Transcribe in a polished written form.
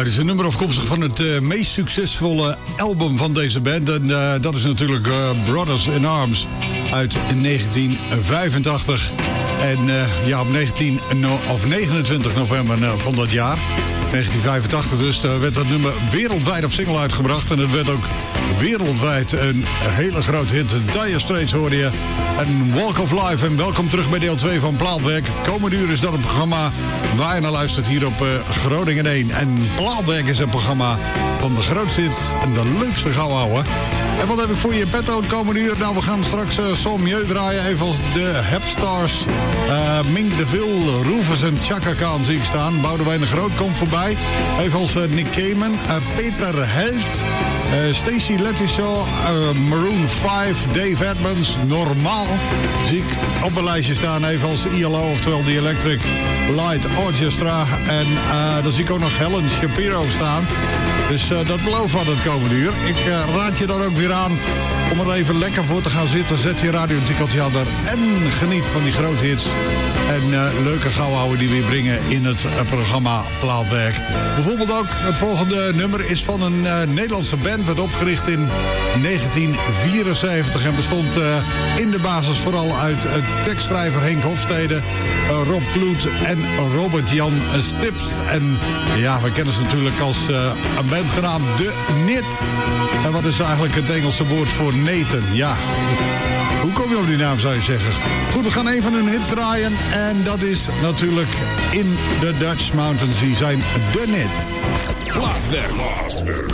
dit is een nummer afkomstig van het meest succesvolle album van deze band. En dat is natuurlijk Brothers in Arms uit 1985. En op 29 november van dat jaar, 1985 dus, werd dat nummer wereldwijd op single uitgebracht. En het werd ook wereldwijd een hele grote hit. Dire Straits hoorde je. En Walk of Life. En welkom terug bij deel 2 van Plaatwerk. Komende uur is dat een programma waar je naar luistert hier op Groningen 1. En Plaatwerk is een programma van de grootste hits en de leukste gauwouwe. En wat heb ik voor je in petto het komende uur? Nou, we gaan straks Sommieu draaien. Even als de Hepstars. Mink de Vil, Rufus en Chaka Khan zie ik staan. Boudewijn de Groot komt voorbij. Even als Nick Cayman. Peter Held. Stacey Lettishaw. Maroon 5. Dave Edmonds. Normaal zie ik op een lijstje staan. Even als ILO, oftewel The Electric Light Orchestra. En dan zie ik ook nog Helen Shapiro staan. Dus dat belooft wat het komende uur. Ik raad je dan ook weer aan om er even lekker voor te gaan zitten. Zet je radio een tikkeltje aan en geniet van die grote hits. En leuke gauwhouden die we brengen in het programma Plaatwerk. Bijvoorbeeld ook het volgende nummer is van een Nederlandse band. Werd opgericht in 1974 en bestond in de basis vooral uit tekstschrijver Henk Hofstede, Rob Kloet en Robert-Jan Stips. En ja, we kennen ze natuurlijk als een band genaamd De Nit. En wat is eigenlijk het Engelse woord voor neten? Ja, hoe kom je op die naam, zou je zeggen? Goed, we gaan een van hun hits draaien. En dat is natuurlijk In the Dutch Mountains. Die zijn De Nit. Plaatwerk.